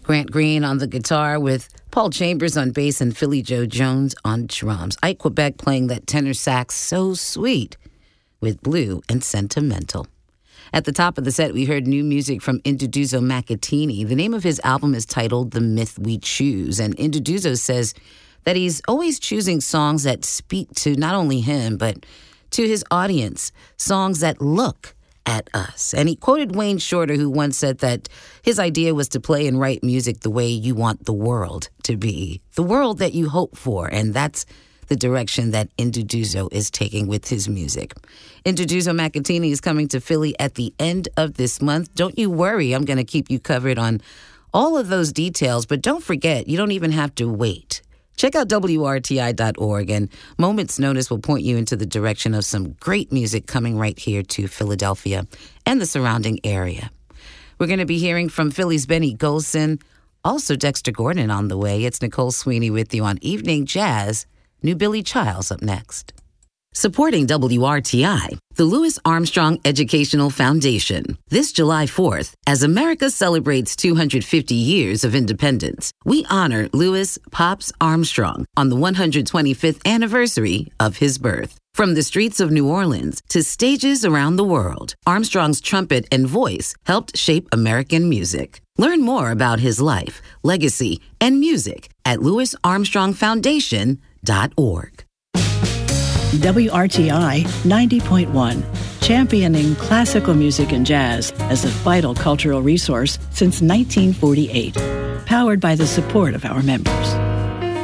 Grant Green on the guitar with Paul Chambers on bass and Philly Joe Jones on drums. Ike Quebec playing that tenor sax so sweet with Blue and Sentimental. At the top of the set, we heard new music from Induduzo Makatini. The name of his album is titled The Myth We Choose, and Induduzo says that he's always choosing songs that speak to not only him, but to his audience, songs that look at us. And he quoted Wayne Shorter, who once said that his idea was to play and write music the way you want the world to be, the world that you hope for, and that's the direction that Induduzo is taking with his music. Induduzo Makatini is coming to Philly at the end of this month. Don't you worry, I'm going to keep you covered on all of those details, but don't forget, you don't even have to wait. Check out WRTI.org, and Moments Notice will point you into the direction of some great music coming right here to Philadelphia and the surrounding area. We're going to be hearing from Philly's Benny Golson, also Dexter Gordon on the way. It's Nicole Sweeney with you on Evening Jazz. New Billy Childs up next. Supporting WRTI, the Louis Armstrong Educational Foundation. This July 4th, as America celebrates 250 years of independence, we honor Louis Pops Armstrong on the 125th anniversary of his birth. From the streets of New Orleans to stages around the world, Armstrong's trumpet and voice helped shape American music. Learn more about his life, legacy, and music at louisarmstrongfoundation.org. WRTI 90.1, championing classical music and jazz as a vital cultural resource since 1948, powered by the support of our members.